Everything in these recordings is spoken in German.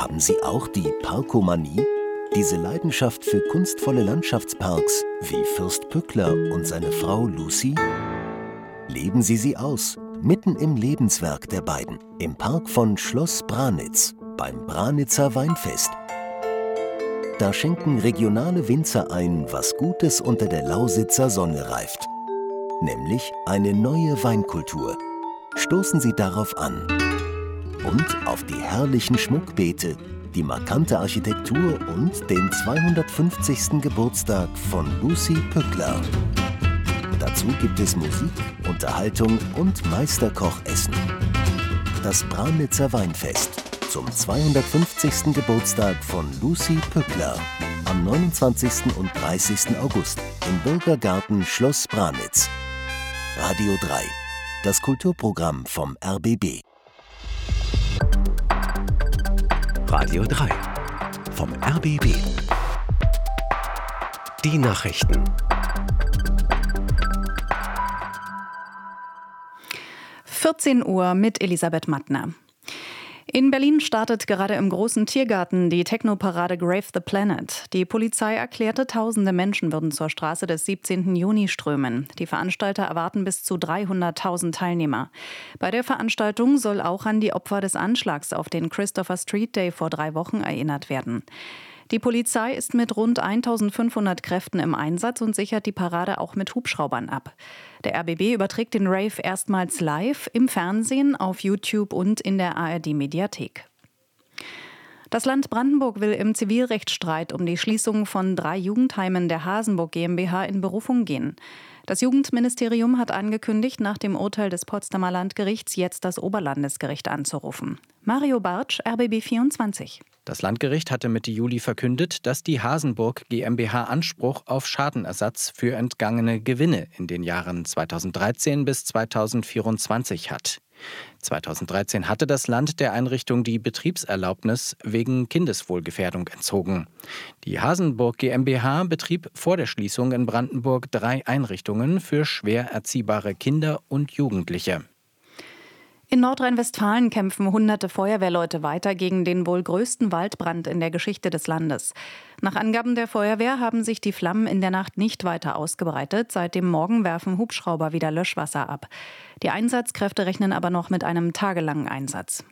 Haben Sie auch die Parkomanie? Diese Leidenschaft für kunstvolle Landschaftsparks wie Fürst Pückler und seine Frau Lucy? Leben Sie sie aus, mitten im Lebenswerk der beiden, im Park von Schloss Branitz, beim Branitzer Weinfest. Da schenken regionale Winzer ein, was Gutes unter der Lausitzer Sonne reift. Nämlich eine neue Weinkultur. Stoßen Sie darauf an. Und auf die herrlichen Schmuckbeete, die markante Architektur und den 250. Geburtstag von Lucy Pückler. Dazu gibt es Musik, Unterhaltung und Meisterkochessen. Das Branitzer Weinfest zum 250. Geburtstag von Lucy Pückler am 29. und 30. August im Bürgergarten Schloss Branitz. Radio 3, das Kulturprogramm vom RBB. Radio 3 vom RBB. Die Nachrichten. Uhr mit Elisabeth Mattner. In Berlin startet gerade im großen Tiergarten die Technoparade Grave the Planet. Die Polizei erklärte, tausende Menschen würden zur Straße des 17. Juni strömen. Die Veranstalter erwarten bis zu 300.000 Teilnehmer. Bei der Veranstaltung soll auch an die Opfer des Anschlags auf den Christopher Street Day vor 3 Wochen erinnert werden. Die Polizei ist mit rund 1.500 Kräften im Einsatz und sichert die Parade auch mit Hubschraubern ab. Der RBB überträgt den Rave erstmals live im Fernsehen, auf YouTube und in der ARD-Mediathek. Das Land Brandenburg will im Zivilrechtsstreit um die Schließung von 3 Jugendheimen der Hasenburg GmbH in Berufung gehen. Das Jugendministerium hat angekündigt, nach dem Urteil des Potsdamer Landgerichts jetzt das Oberlandesgericht anzurufen. Mario Bartsch, RBB 24. Das Landgericht hatte Mitte Juli verkündet, dass die Hasenburg GmbH Anspruch auf Schadenersatz für entgangene Gewinne in den Jahren 2013 bis 2024 hat. 2013 hatte das Land der Einrichtung die Betriebserlaubnis wegen Kindeswohlgefährdung entzogen. Die Hasenburg GmbH betrieb vor der Schließung in Brandenburg 3 Einrichtungen für schwer erziehbare Kinder und Jugendliche. In Nordrhein-Westfalen kämpfen hunderte Feuerwehrleute weiter gegen den wohl größten Waldbrand in der Geschichte des Landes. Nach Angaben der Feuerwehr haben sich die Flammen in der Nacht nicht weiter ausgebreitet. Seit dem Morgen werfen Hubschrauber wieder Löschwasser ab. Die Einsatzkräfte rechnen aber noch mit einem tagelangen Einsatz.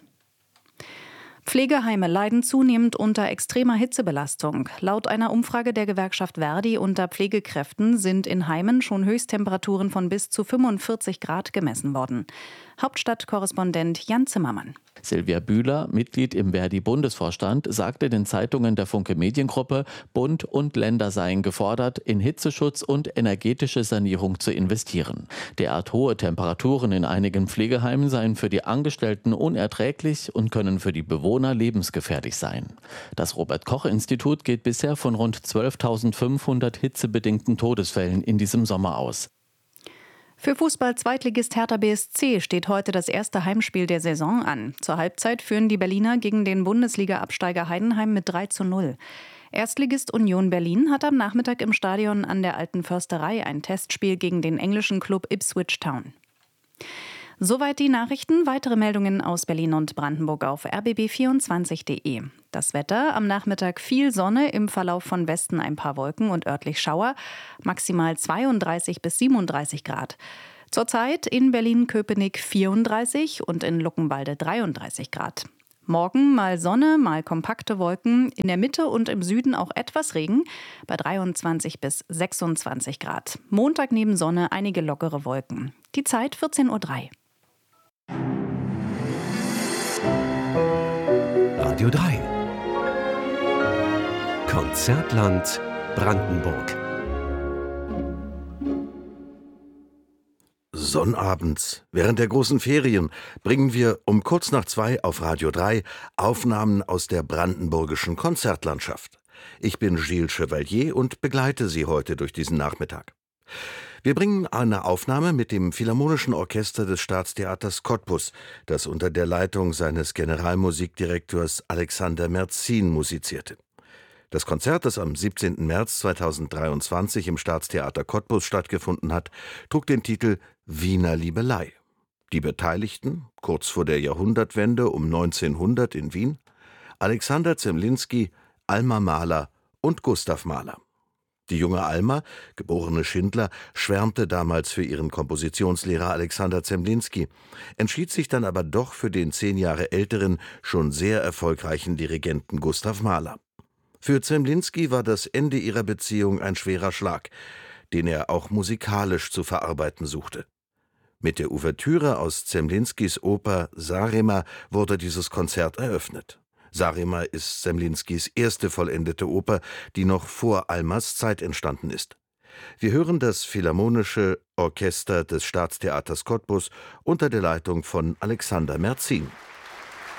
Pflegeheime leiden zunehmend unter extremer Hitzebelastung. Laut einer Umfrage der Gewerkschaft Verdi unter Pflegekräften sind in Heimen schon Höchsttemperaturen von bis zu 45 Grad gemessen worden. Hauptstadtkorrespondent Jan Zimmermann. Silvia Bühler, Mitglied im Verdi-Bundesvorstand, sagte den Zeitungen der Funke Mediengruppe, Bund und Länder seien gefordert, in Hitzeschutz und energetische Sanierung zu investieren. Derart hohe Temperaturen in einigen Pflegeheimen seien für die Angestellten unerträglich und können für die Bewohner lebensgefährlich sein. Das Robert-Koch-Institut geht bisher von rund 12.500 hitzebedingten Todesfällen in diesem Sommer aus. Für Fußball-Zweitligist Hertha BSC steht heute das erste Heimspiel der Saison an. Zur Halbzeit führen die Berliner gegen den Bundesliga-Absteiger Heidenheim mit 3:0. Erstligist Union Berlin hat am Nachmittag im Stadion an der Alten Försterei ein Testspiel gegen den englischen Klub Ipswich Town. Soweit die Nachrichten. Weitere Meldungen aus Berlin und Brandenburg auf rbb24.de. Das Wetter: am Nachmittag viel Sonne, im Verlauf von Westen ein paar Wolken und örtlich Schauer, maximal 32 bis 37 Grad. Zurzeit in Berlin-Köpenick 34 und in Luckenwalde 33 Grad. Morgen mal Sonne, mal kompakte Wolken, in der Mitte und im Süden auch etwas Regen, bei 23 bis 26 Grad. Montag neben Sonne einige lockere Wolken. Die Zeit 14:03 Uhr. Radio 3 Konzertland Brandenburg. Sonnabends, während der großen Ferien, bringen wir um kurz nach 2 auf Radio 3 Aufnahmen aus der brandenburgischen Konzertlandschaft. Ich bin Gilles Chevalier und begleite Sie heute durch diesen Nachmittag. Wir bringen eine Aufnahme mit dem Philharmonischen Orchester des Staatstheaters Cottbus, das unter der Leitung seines Generalmusikdirektors Alexander Merzin musizierte. Das Konzert, das am 17. März 2023 im Staatstheater Cottbus stattgefunden hat, trug den Titel Wiener Liebelei. Die Beteiligten, kurz vor der Jahrhundertwende um 1900 in Wien: Alexander Zemlinsky, Alma Mahler und Gustav Mahler. Die junge Alma, geborene Schindler, schwärmte damals für ihren Kompositionslehrer Alexander Zemlinsky, entschied sich dann aber doch für den 10 Jahre älteren, schon sehr erfolgreichen Dirigenten Gustav Mahler. Für Zemlinsky war das Ende ihrer Beziehung ein schwerer Schlag, den er auch musikalisch zu verarbeiten suchte. Mit der Ouvertüre aus Zemlinskys Oper Zarema wurde dieses Konzert eröffnet. Zarema ist Zemlinskys erste vollendete Oper, die noch vor Almas Zeit entstanden ist. Wir hören das Philharmonische Orchester des Staatstheaters Cottbus unter der Leitung von Alexander Merzin.